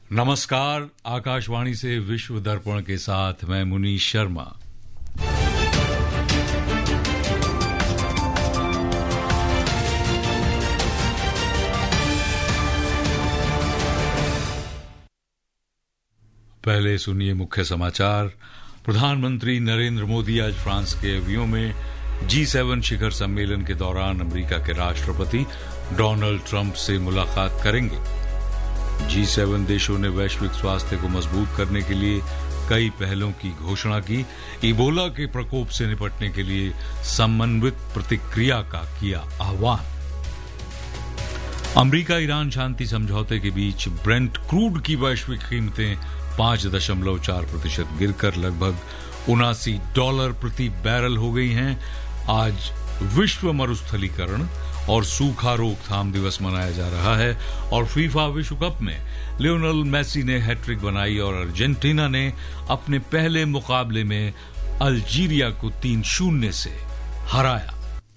नमस्कार, आकाशवाणी से विश्व दर्पण के साथ मैं मुनीश शर्मा। पहले सुनिए मुख्य समाचार। प्रधानमंत्री नरेंद्र मोदी आज फ्रांस के एवियों में G7 शिखर सम्मेलन के दौरान अमेरिका के राष्ट्रपति डोनाल्ड ट्रंप से मुलाकात करेंगे। G7 देशों ने वैश्विक स्वास्थ्य को मजबूत करने के लिए कई पहलों की घोषणा की। इबोला के प्रकोप से निपटने के लिए समन्वित प्रतिक्रिया का किया आह्वान। अमेरिका ईरान शांति समझौते के बीच ब्रेंट क्रूड की वैश्विक कीमतें 5.4% गिरकर लगभग $79 प्रति बैरल हो गई हैं। आज विश्व मरुस्थलीकरण और सूखा रोकथाम दिवस मनाया जा रहा है और फीफा विश्व कप में लियोनेल मेसी ने हैट्रिक बनाई और अर्जेंटीना ने अपने पहले मुकाबले में अल्जीरिया को 3-0 से हराया।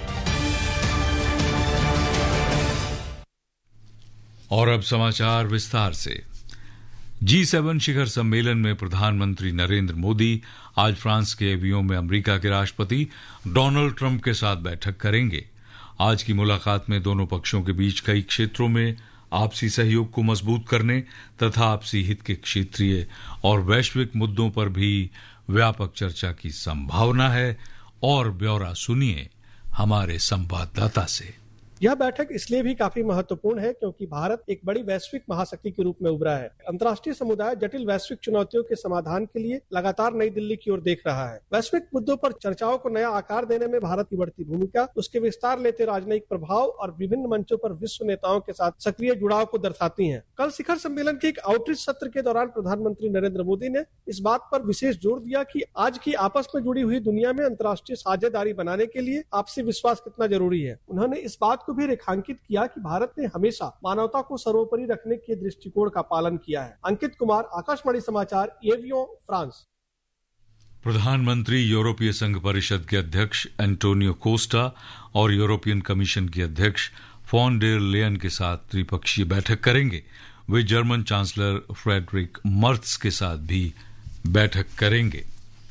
और अब समाचार विस्तार से। G7 शिखर सम्मेलन में प्रधानमंत्री नरेंद्र मोदी आज फ्रांस के एवियों में अमेरिका के राष्ट्रपति डोनाल्ड ट्रंप के साथ बैठक करेंगे। आज की मुलाकात में दोनों पक्षों के बीच कई क्षेत्रों में आपसी सहयोग को मजबूत करने तथा आपसी हित के क्षेत्रीय और वैश्विक मुद्दों पर भी व्यापक चर्चा की संभावना है। और ब्यौरा सुनिए हमारे संवाददाता से। यह बैठक इसलिए भी काफी महत्वपूर्ण है क्योंकि भारत एक बड़ी वैश्विक महाशक्ति के रूप में उभरा है। अंतर्राष्ट्रीय समुदाय जटिल वैश्विक चुनौतियों के समाधान के लिए लगातार नई दिल्ली की ओर देख रहा है। वैश्विक मुद्दों पर चर्चाओं को नया आकार देने में भारत की बढ़ती भूमिका, उसके विस्तार लेते राजनयिक प्रभाव और विभिन्न मंचों पर विश्व नेताओं के साथ सक्रिय जुड़ाव को दर्शाती है। कल शिखर सम्मेलन के एक आउटरीच सत्र के दौरान प्रधानमंत्री नरेंद्र मोदी ने इस बात पर विशेष जोर दिया कि आज की आपस में जुड़ी हुई दुनिया में अंतर्राष्ट्रीय साझेदारी बनाने के लिए आपसी विश्वास कितना जरूरी है। उन्होंने इस बात को भी रेखांकित किया कि भारत ने हमेशा मानवता को सर्वोपरि रखने के दृष्टिकोण का पालन किया है। अंकित कुमार, आकाशवाणी समाचार, एवियों, फ्रांस। प्रधानमंत्री यूरोपीय संघ परिषद के अध्यक्ष एंटोनियो कोस्टा और यूरोपियन कमीशन के अध्यक्ष फॉन डेर लेयन के साथ त्रिपक्षीय बैठक करेंगे। वे जर्मन चांसलर फ्रेडरिक मर्ज के साथ भी बैठक करेंगे।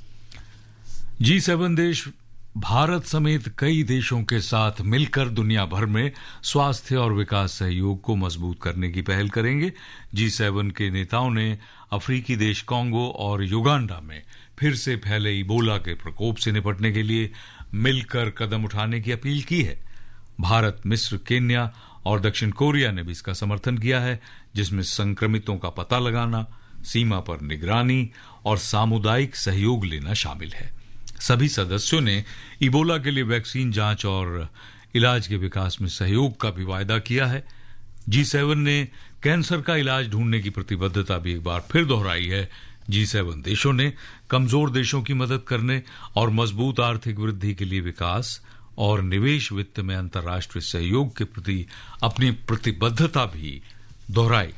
G7 देश भारत समेत कई देशों के साथ मिलकर दुनिया भर में स्वास्थ्य और विकास सहयोग को मजबूत करने की पहल करेंगे। G7 के नेताओं ने अफ्रीकी देश कांगो और युगांडा में फिर से फैले इबोला के प्रकोप से निपटने के लिए मिलकर कदम उठाने की अपील की है। भारत, मिस्र, केन्या और दक्षिण कोरिया ने भी इसका समर्थन किया है, जिसमें संक्रमितों का पता लगाना, सीमा पर निगरानी और सामुदायिक सहयोग लेना शामिल है। सभी सदस्यों ने इबोला के लिए वैक्सीन जांच और इलाज के विकास में सहयोग का भी वायदा किया है। G7 ने कैंसर का इलाज ढूंढने की प्रतिबद्धता भी एक बार फिर दोहराई है। G7 देशों ने कमजोर देशों की मदद करने और मजबूत आर्थिक वृद्धि के लिए विकास और निवेश वित्त में अंतर्राष्ट्रीय सहयोग के प्रति अपनी प्रतिबद्धता भी दोहराई।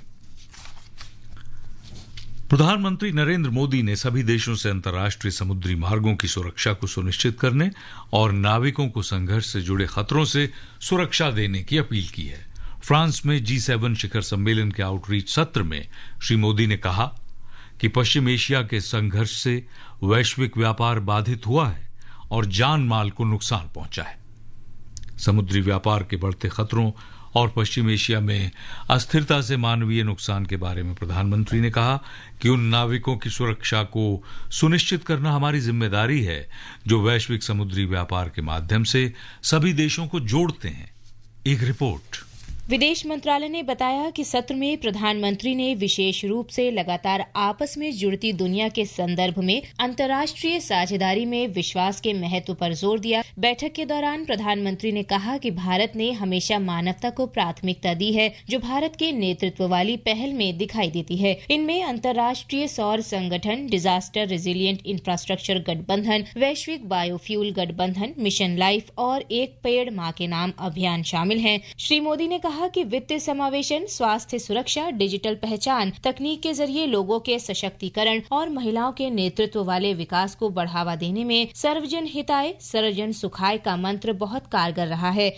प्रधानमंत्री नरेंद्र मोदी ने सभी देशों से अंतर्राष्ट्रीय समुद्री मार्गों की सुरक्षा को सुनिश्चित करने और नाविकों को संघर्ष से जुड़े खतरों से सुरक्षा देने की अपील की है। फ्रांस में G7 शिखर सम्मेलन के आउटरीच सत्र में श्री मोदी ने कहा कि पश्चिम एशिया के संघर्ष से वैश्विक व्यापार बाधित हुआ है और जान माल को नुकसान पहुंचा है। समुद्री व्यापार के बढ़ते खतरों और पश्चिम एशिया में अस्थिरता से मानवीय नुकसान के बारे में प्रधानमंत्री ने कहा कि उन नाविकों की सुरक्षा को सुनिश्चित करना हमारी जिम्मेदारी है जो वैश्विक समुद्री व्यापार के माध्यम से सभी देशों को जोड़ते हैं। एक रिपोर्ट। विदेश मंत्रालय ने बताया कि सत्र में प्रधानमंत्री ने विशेष रूप से लगातार आपस में जुड़ती दुनिया के संदर्भ में अंतर्राष्ट्रीय साझेदारी में विश्वास के महत्व पर जोर दिया। बैठक के दौरान प्रधानमंत्री ने कहा कि भारत ने हमेशा मानवता को प्राथमिकता दी है, जो भारत के नेतृत्व वाली पहल में दिखाई देती है। इनमें अंतर्राष्ट्रीय सौर संगठन, डिजास्टर रेजिलिएंट इंफ्रास्ट्रक्चर गठबंधन, वैश्विक बायोफ्यूल गठबंधन, मिशन लाइफ और एक पेड़ मां के नाम अभियान शामिल हैं। श्री मोदी ने कहा कि वित्तीय समावेशन, स्वास्थ्य सुरक्षा, डिजिटल पहचान, तकनीक के जरिए लोगों के सशक्तिकरण और महिलाओं के नेतृत्व वाले विकास को बढ़ावा देने में सर्वजन हिताय सर्वजन सुखाय का मंत्र बहुत कारगर रहा है।